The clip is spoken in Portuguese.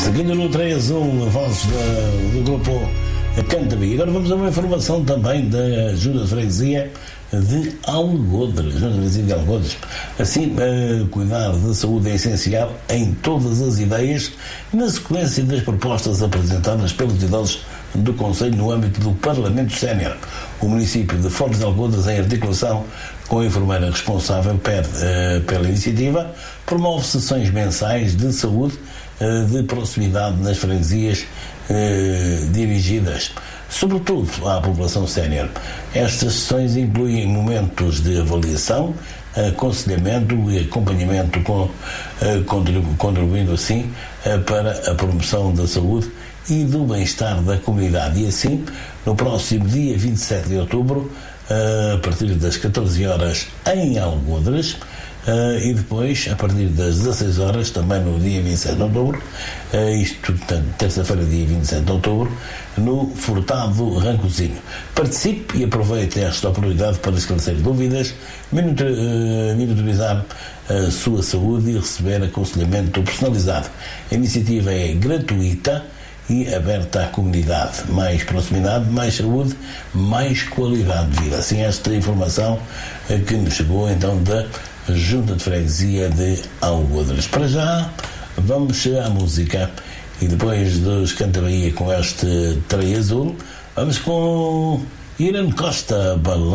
Seguindo no 3-1, a voz do grupo Cantabi. Agora vamos a uma informação também da Junta de Freguesia de Algodres. Junta de Freguesia de Algodres. Assim, cuidar da saúde é essencial em todas as ideias, na sequência das propostas apresentadas pelos idosos do Conselho no âmbito do Parlamento Sénior. O município de Foz de Algodres, em articulação com a enfermeira responsável pela iniciativa, promove sessões mensais de saúde de proximidade nas freguesias dirigidas sobretudo à população sénior. Estas sessões incluem momentos de avaliação, aconselhamento e acompanhamento, contribuindo assim para a promoção da saúde e do bem-estar da comunidade. E assim, no próximo dia 27 de outubro, a partir das 14 horas em Algodres, e depois, a partir das 16 horas, também no dia 27 de outubro, isto, terça-feira, dia 27 de outubro, no Furtado Rancozinho. Participe e aproveite esta oportunidade para esclarecer dúvidas, monitorizar a sua saúde e receber aconselhamento personalizado. A iniciativa é gratuita e aberta à comunidade. Mais proximidade, mais saúde, mais qualidade de vida. Assim, esta informação que nos chegou então da Junta de Freguesia de Algodres. Para já, vamos à música e depois dos Cantaria com este Trem Azul, vamos com Irene Costa, Balão.